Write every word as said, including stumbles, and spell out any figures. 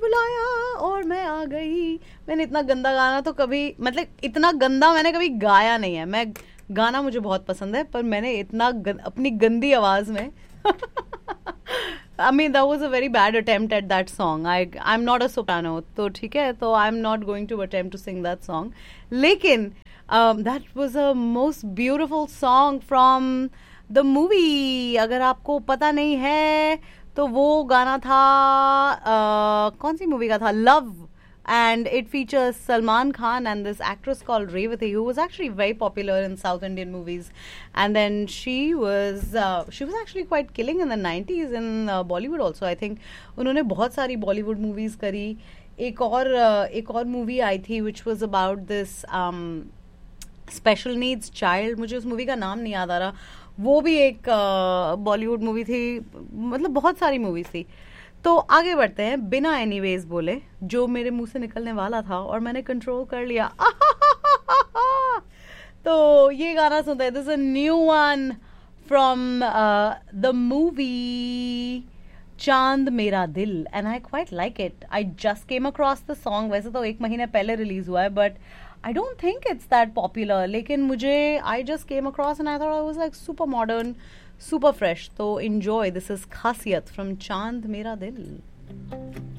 बुलाया और मैं आ गई. मैंने इतना गंदा गाना तो कभी, मतलब इतना गंदा मैंने कभी गाया नहीं है. मैं गाना मुझे बहुत पसंद है, पर मैंने इतना गन, अपनी गंदी आवाज में I mean that was a very bad attempt at that song. I I'm not a soprano, तो ठीक है, तो I'm not going to attempt to sing that song. लेकिन um, that was a most beautiful song from the movie. अगर आपको पता नहीं है तो वो गाना था uh, कौन सी मूवी का था? Love. And it features Salman Khan and this actress called Revati, who was actually very popular in South Indian movies. And then she was uh, she was actually quite killing in the nineties in uh, Bollywood also. I think उन्होंने बहुत सारी Bollywood movies करी. एक और uh, एक और movie आई थी which was about this um, special needs child. मुझे उस movie का नाम नहीं याद आ रहा. वो भी एक बॉलीवुड uh, मूवी थी. मतलब बहुत सारी मूवीज थी. तो आगे बढ़ते हैं बिना एनीवेज बोले, जो मेरे मुंह से निकलने वाला था और मैंने कंट्रोल कर लिया. तो ये गाना सुनते हैं. This is a new one from the movie चांद मेरा दिल, and I quite like it. I just came across the song. वैसे तो एक महीने पहले रिलीज हुआ है, but I don't think it's that popular. लेकिन मुझे I just came across and I thought I was like super modern, super fresh. So enjoy. This is Khasiyat from Chand Mera Dil.